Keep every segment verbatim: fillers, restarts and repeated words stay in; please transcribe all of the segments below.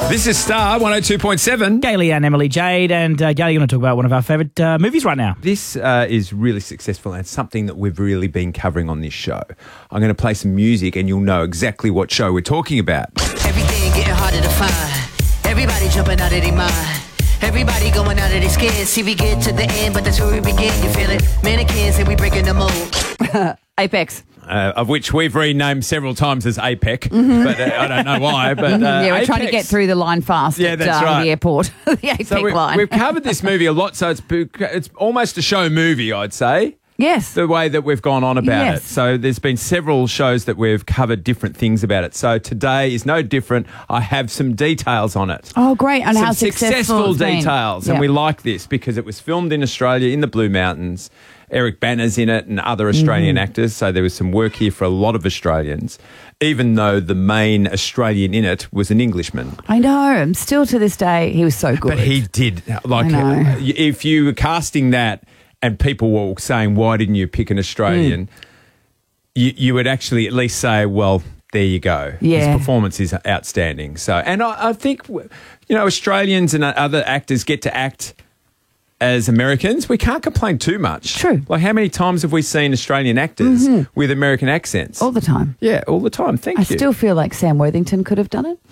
This is Star one oh two point seven. Gailey and Emily Jade. And uh, Gailey, you're going to talk about one of our favourite uh, movies right now. This uh, is really successful and it's something that we've really been covering on this show. I'm going to play some music and you'll know exactly what show we're talking about. Everything getting harder to find. Everybody jumping out of their mind. Everybody going out of their skin. See, we get to the end, but that's where we begin. You feel it? Mannequins and we breaking the mold. Apex. Uh, of which we've renamed several times as A P E C, mm-hmm. but uh, I don't know why. But uh, yeah, we're Apex. trying to get through the line fast yeah, at that's uh, right. the airport, the A P E C so we, line. We've covered this movie a lot, so it's it's almost a show movie, I'd say. Yes. The way that we've gone on about yes. it. So there's been several shows that we've covered different things about it. So today is no different. I have some details on it. Oh, great. And some how successful successful it's been. details. Yep. And we like this because it was filmed in Australia in the Blue Mountains. Eric Banner's in it and other Australian mm. actors. So there was some work here for a lot of Australians, even though the main Australian in it was an Englishman. I know. Still to this day, he was so good. But he did. Like, I know. if you were casting that and people were saying, why didn't you pick an Australian? Mm. You, you would actually at least say, well, there you go. Yeah. His performance is outstanding. So, and I, I think, you know, Australians and other actors get to act as Americans. We can't complain too much. True. Like, how many times have we seen Australian actors mm-hmm. with American accents? All the time. Yeah, all the time. Thank I you. I still feel like Sam Worthington could have done it.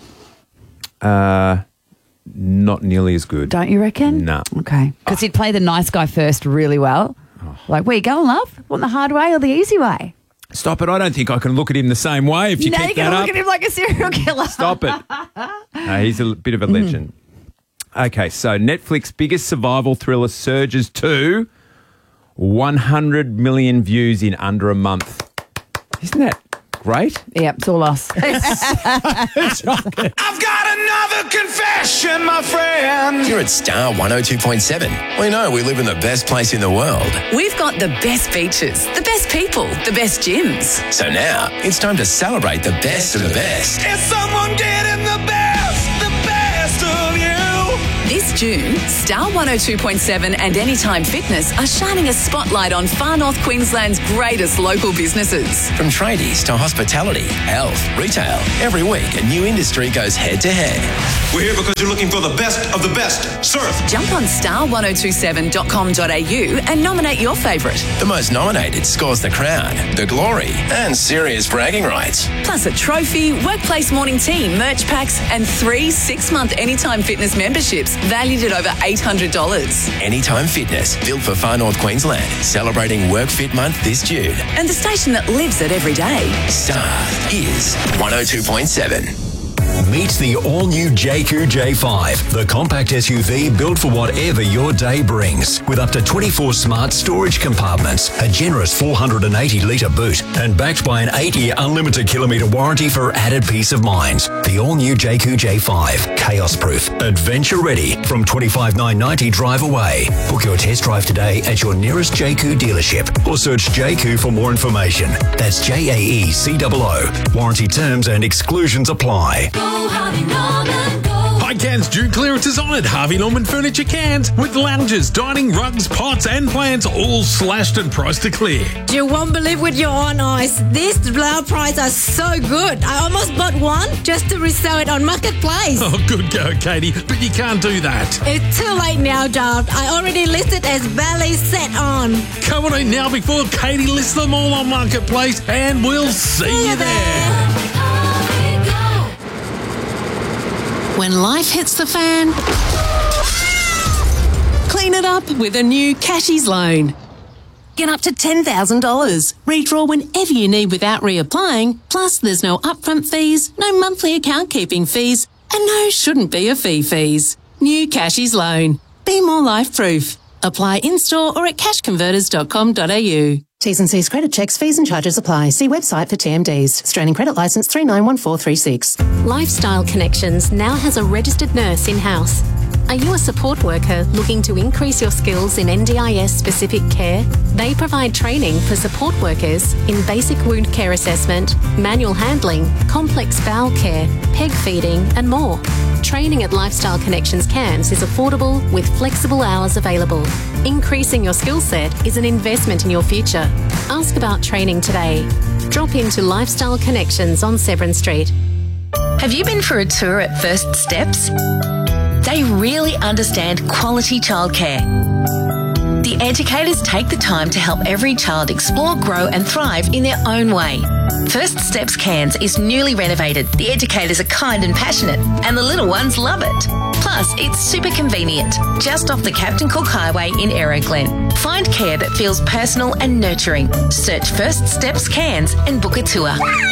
Uh... Not nearly as good. Don't you reckon? No. Okay. Because he'd play the nice guy first really well. Oh. Like, where you going, love? Want the hard way or the easy way? Stop it. I don't think I can look at him the same way if you now keep you're that gonna up. look at him like a serial killer. Stop it. No, he's a bit of a legend. Mm. Okay, so Netflix biggest survival thriller surges to one hundred million views in under a month. Isn't that great? Yeah, it's all us. I've got another confession, my friend. Here at Star one oh two point seven, we know we live in the best place in the world. We've got the best beaches, the best people, the best gyms. So now it's time to celebrate the best of the best. Is someone getting the best, the best of you? This June, Star one oh two point seven and Anytime Fitness are shining a spotlight on Far North Queensland's greatest local businesses. From tradies to hospitality, health, retail, every week a new industry goes head to head. We're here because you're looking for the best of the best. Surf. Jump on star one oh two seven dot com dot a u and nominate your favourite. The most nominated scores the crown, the glory, and serious bragging rights. Plus a trophy, workplace morning tea, merch packs, and three six-month Anytime Fitness memberships valued at over eight hundred dollars. Anytime Fitness, built for Far North Queensland, celebrating Work Fit Month this June. And the station that lives it every day. Star is one oh two point seven. Meet the all-new J Q J five, the compact S U V built for whatever your day brings. With up to twenty-four smart storage compartments, a generous four hundred eighty litre boot, and backed by an eight-year unlimited kilometre warranty for added peace of mind. The all-new J Q J five, chaos-proof, adventure-ready, from twenty-five thousand nine hundred ninety drive away. Book your test drive today at your nearest J Q dealership or search J Q for more information. That's J A E C O O. Warranty terms and exclusions apply. High Cans June clearance is on at Harvey Norman Furniture Cans with lounges, dining, rugs, pots and plants all slashed and priced to clear. You won't believe with your own eyes. These low prices are so good. I almost bought one just to resell it on Marketplace. Oh, good go, Katie, but you can't do that. It's too late now, Dad. I already listed as belly set on. Come on in now before Katie lists them all on Marketplace and we'll see, see you there. there. When life hits the fan, clean it up with a new Cashies loan. Get up to ten thousand dollars. Redraw whenever you need without reapplying. Plus, there's no upfront fees, no monthly account keeping fees, and no shouldn't be a fee fees. New Cashies loan. Be more life-proof. Apply in-store or at cash converters dot com dot a u. T's and C's credit checks, fees and charges apply. See website for T M Ds. Australian Credit Licence three nine one four three six. Lifestyle Connections now has a registered nurse in-house. Are you a support worker looking to increase your skills in N D I S-specific care? They provide training for support workers in basic wound care assessment, manual handling, complex bowel care, peg feeding and more. Training at Lifestyle Connections Cairns is affordable with flexible hours available. Increasing your skill set is an investment in your future. Ask about training today. Drop into Lifestyle Connections on Severn Street. Have you been for a tour at First Steps? They really understand quality childcare. The educators take the time to help every child explore, grow and thrive in their own way. First Steps Cairns is newly renovated, the educators are kind and passionate, and the little ones love it. Plus, it's super convenient, just off the Captain Cook Highway in Aeroglen. Find care that feels personal and nurturing. Search First Steps Cairns and book a tour.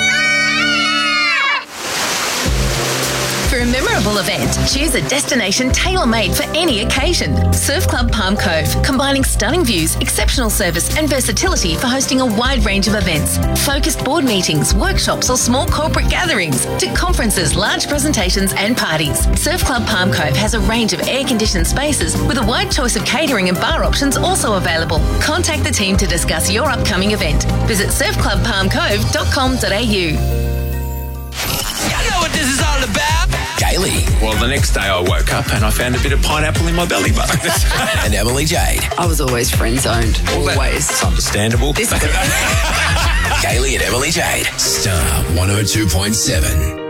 For a memorable event, choose a destination tailor-made for any occasion. Surf Club Palm Cove, combining stunning views, exceptional service and versatility for hosting a wide range of events. Focused board meetings, workshops or small corporate gatherings, to conferences, large presentations and parties. Surf Club Palm Cove has a range of air-conditioned spaces with a wide choice of catering and bar options also available. Contact the team to discuss your upcoming event. Visit surf club palm cove dot com dot a u. You know what this is all about? Gaily. Well, the next day I woke up and I found a bit of pineapple in my belly button. And Emily Jade. I was always friend zoned. Always. It's understandable. Gaily and Emily Jade. Star one oh two point seven.